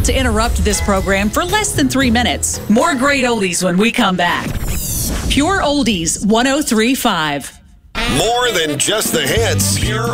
to interrupt this program for less than 3 minutes. More great oldies when we come back. Pure Oldies 103.5. More than just the hits. Pure